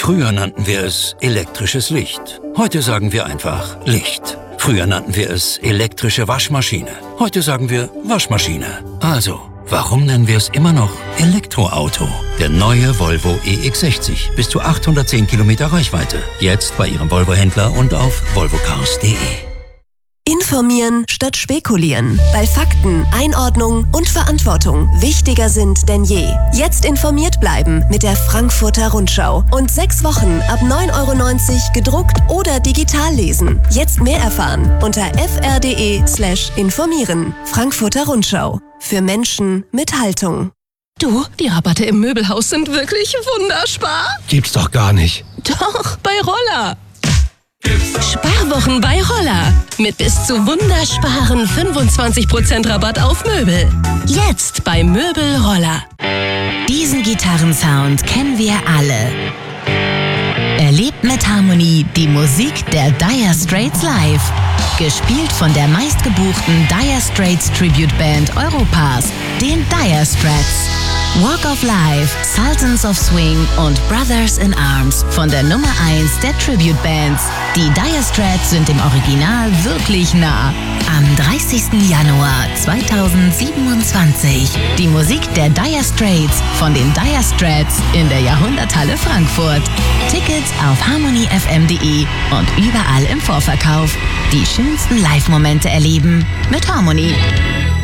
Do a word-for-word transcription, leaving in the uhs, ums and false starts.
Früher nannten wir es elektrisches Licht. Heute sagen wir einfach Licht. Früher nannten wir es elektrische Waschmaschine. Heute sagen wir Waschmaschine. Also, warum nennen wir es immer noch Elektroauto? Der neue Volvo E X sechzig. Bis zu achthundertzehn Kilometer Reichweite. Jetzt bei Ihrem Volvo-Händler und auf volvocars punkt de. Informieren statt spekulieren, weil Fakten, Einordnung und Verantwortung wichtiger sind denn je. Jetzt informiert bleiben mit der Frankfurter Rundschau und sechs Wochen ab neun Euro neunzig gedruckt oder digital lesen. Jetzt mehr erfahren unter fr.de slash informieren. Frankfurter Rundschau. Für Menschen mit Haltung. Du, die Rabatte im Möbelhaus sind wirklich wunderbar. Gibt's doch gar nicht. Doch, bei Roller. Sparwochen bei Roller. Mit bis zu wundersparen fünfundzwanzig Prozent Rabatt auf Möbel. Jetzt bei Möbel Roller. Diesen Gitarrensound kennen wir alle. Erlebt mit Harmony die Musik der Dire Straits live. Gespielt von der meistgebuchten Dire Straits Tribute Band Europas, den Dire Straits. Walk of Life, Sultans of Swing und Brothers in Arms von der Nummer eins der Tribute Bands. Die Dire Straits sind im Original wirklich nah. Am dreißigsten Januar zweitausendsiebenundzwanzig. Die Musik der Dire Straits von den Dire Straits in der Jahrhunderthalle Frankfurt. Tickets auf harmony f m punkt de und überall im Vorverkauf. Die schönsten Live-Momente erleben mit Harmony.